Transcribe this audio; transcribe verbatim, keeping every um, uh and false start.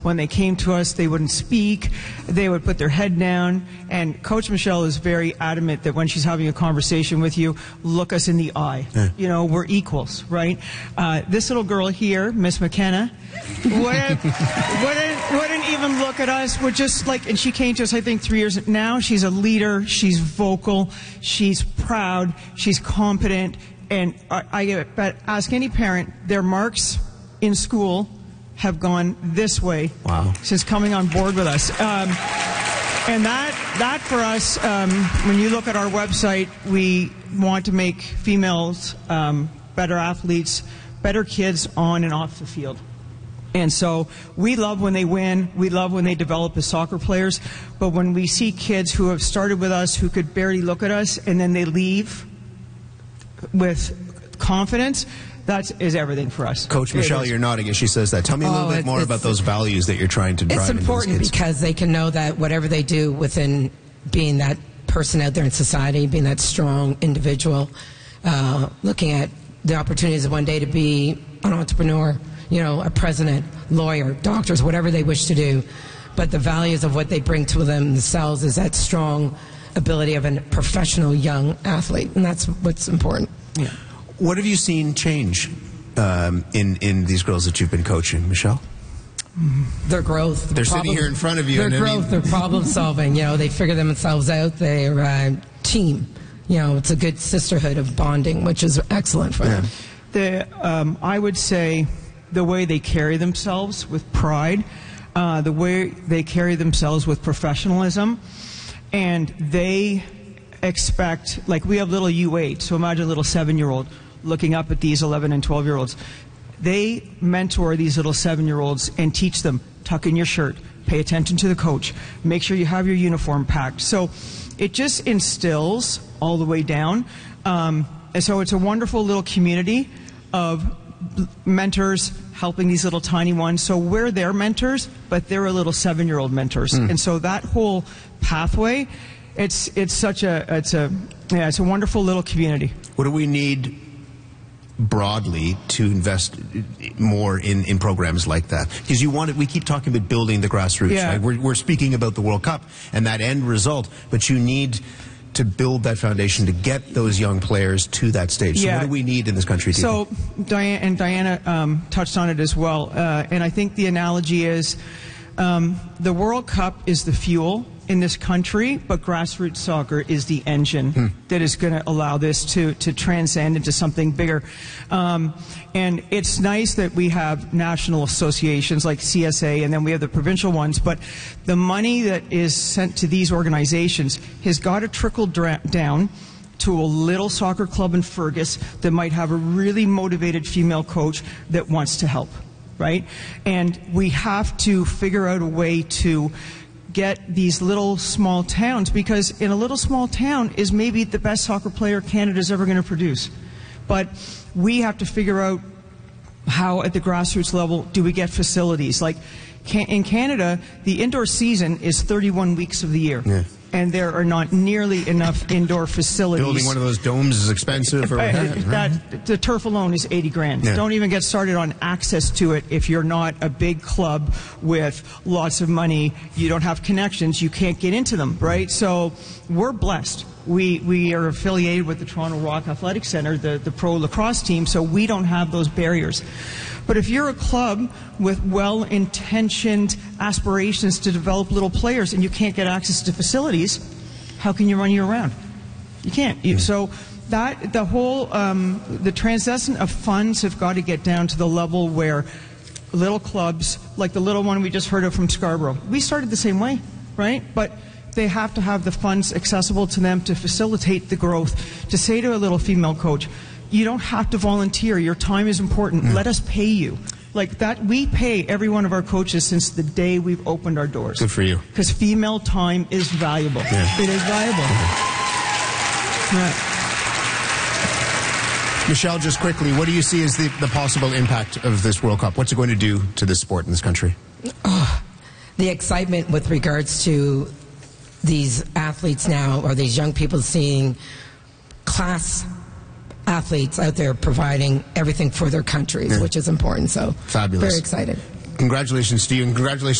When they came to us, they wouldn't speak. They would put their head down. And Coach Michelle is very adamant that when she's having a conversation with you, look us in the eye. Yeah. You know, we're equals, right? Uh, this little girl here, Miss McKenna, wouldn't, wouldn't, wouldn't even look at us. We're just like, and she came to us, I think, three years. Now she's a leader. She's vocal. She's proud. She's competent. And I, I but ask any parent, their marks in school have gone this way wow. since coming on board with us. Um, and that, that for us, um, when you look at our website, we want to make females um, better athletes, better kids on and off the field. And so we love when they win. We love when they develop as soccer players. But when we see kids who have started with us, who could barely look at us, and then they leave with confidence, that is everything for us. Coach Michelle, you're nodding as she says that. Tell me a little oh, bit more about those values that you're trying to drive It's important into those kids. Because they can know that whatever they do within being that person out there in society, being that strong individual, uh, looking at the opportunities of one day to be an entrepreneur, you know, a president, lawyer, doctors, whatever they wish to do. But the values of what they bring to themselves is that strong ability of a professional young athlete. And that's what's important. Yeah. What have you seen change um, in, in these girls that you've been coaching, Michelle? Their growth. They're problem, sitting here in front of you. Their and growth, I mean... their problem solving. You know, they figure themselves out. They're a team. You know, it's a good sisterhood of bonding, which is excellent for yeah. them. The, um, I would say the way they carry themselves with pride, uh, the way they carry themselves with professionalism, and they expect, like we have little U eight, so imagine a little seven-year-old looking up at these eleven and twelve-year-olds. They mentor these little seven-year-olds and teach them, tuck in your shirt, pay attention to the coach, make sure you have your uniform packed. So it just instills all the way down. Um, and so it's a wonderful little community of mentors helping these little tiny ones. So we're their mentors, but they're a little seven-year-old mentors. Mm. And so that whole pathway, it's it's such a it's a yeah, it's a wonderful little community. What do we need broadly to invest more in, in programs like that? Because you want it, we keep talking about building the grassroots, yeah. right? We're, we're speaking about the World Cup and that end result, but you need to build that foundation to get those young players to that stage. So yeah. what do we need in this country? So Diana, and Diana um, touched on it as well, uh, and I think the analogy is um, the World Cup is the fuel in this country, but grassroots soccer is the engine hmm. that is going to allow this to, to transcend into something bigger. Um, and it's nice that we have national associations like C S A, and then we have the provincial ones, but the money that is sent to these organizations has got to trickle down to a little soccer club in Fergus that might have a really motivated female coach that wants to help, right? And we have to figure out a way to get these little small towns, because in a little small town is maybe the best soccer player Canada's ever going to produce. But we have to figure out how at the grassroots level do we get facilities. Like in Canada, the indoor season is thirty-one weeks of the year. Yeah. And there are not nearly enough indoor facilities. Building one of those domes is expensive. Or that, that, the turf alone is eighty grand. Yeah. Don't even get started on access to it if you're not a big club with lots of money. You don't have connections. You can't get into them, right? So we're blessed. We we are affiliated with the Toronto Rock Athletic Centre, the, the pro lacrosse team, so we don't have those barriers. But if you're a club with well-intentioned aspirations to develop little players and you can't get access to facilities, how can you run you around? You can't. You, so that the whole um, the transcendence of funds have got to get down to the level where little clubs, like the little one we just heard of from Scarborough, we started the same way, right? But they have to have the funds accessible to them to facilitate the growth. To say to a little female coach, you don't have to volunteer. Your time is important. Mm. Let us pay you. Like that, we pay every one of our coaches since the day we've opened our doors. Good for you. Because female time is valuable. Yeah. It is valuable. Right. Michelle, just quickly, what do you see as the, the possible impact of this World Cup? What's it going to do to this sport in this country? Oh, the excitement with regards to these athletes now, or these young people seeing class athletes out there providing everything for their countries, yeah. which is important. So, fabulous. Very excited. congratulations to you, and congratulations